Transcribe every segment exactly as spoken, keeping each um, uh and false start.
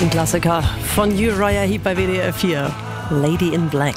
Ein Klassiker von Uriah Heep bei W D R vier. Lady in Black.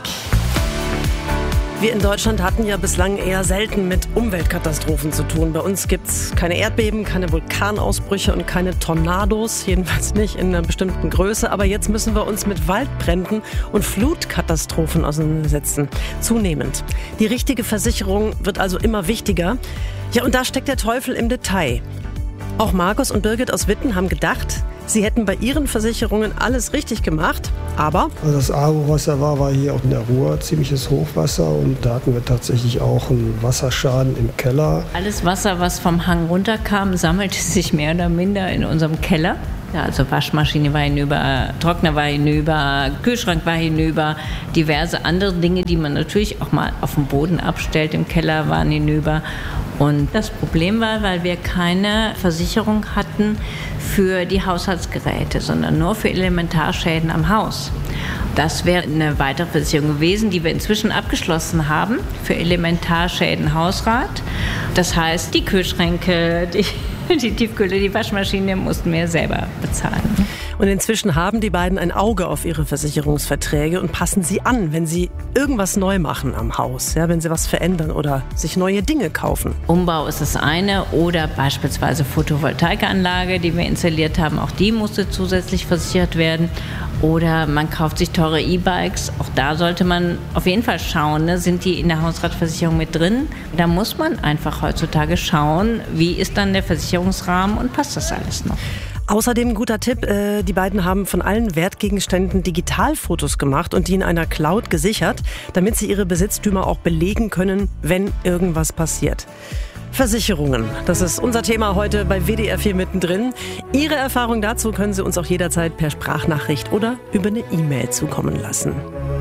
Wir in Deutschland hatten ja bislang eher selten mit Umweltkatastrophen zu tun. Bei uns gibt's keine Erdbeben, keine Vulkanausbrüche und keine Tornados, jedenfalls nicht in einer bestimmten Größe. Aber jetzt müssen wir uns mit Waldbränden und Flutkatastrophen auseinandersetzen. Zunehmend. Die richtige Versicherung wird also immer wichtiger. Ja, und da steckt der Teufel im Detail. Auch Markus und Birgit aus Witten haben gedacht, sie hätten bei ihren Versicherungen alles richtig gemacht, aber... Also das Aargauwasser war, war hier auch in der Ruhr ziemliches Hochwasser und da hatten wir tatsächlich auch einen Wasserschaden im Keller. Alles Wasser, was vom Hang runterkam, sammelte sich mehr oder minder in unserem Keller. Ja, also Waschmaschine war hinüber, Trockner war hinüber, Kühlschrank war hinüber, diverse andere Dinge, die man natürlich auch mal auf dem Boden abstellt im Keller, waren hinüber. Und das Problem war, weil wir keine Versicherung hatten für die Haushaltsgeräte, sondern nur für Elementarschäden am Haus. Das wäre eine weitere Versicherung gewesen, die wir inzwischen abgeschlossen haben für Elementarschäden Hausrat. Das heißt, die Kühlschränke, die, die Tiefkühle, die Waschmaschine mussten wir selber bezahlen. Und inzwischen haben die beiden ein Auge auf ihre Versicherungsverträge und passen sie an, wenn sie irgendwas neu machen am Haus, ja, wenn sie was verändern oder sich neue Dinge kaufen. Umbau ist das eine oder beispielsweise Photovoltaikanlage, die wir installiert haben, auch die musste zusätzlich versichert werden. Oder man kauft sich teure E-Bikes, auch da sollte man auf jeden Fall schauen, ne? Sind die in der Hausratversicherung mit drin? Da muss man einfach heutzutage schauen, wie ist dann der Versicherungsrahmen und passt das alles noch? Außerdem ein guter Tipp, äh, die beiden haben von allen Wertgegenständen Digitalfotos gemacht und die in einer Cloud gesichert, damit sie ihre Besitztümer auch belegen können, wenn irgendwas passiert. Versicherungen, das ist unser Thema heute bei W D R vier mittendrin. Ihre Erfahrung dazu können Sie uns auch jederzeit per Sprachnachricht oder über eine E-Mail zukommen lassen.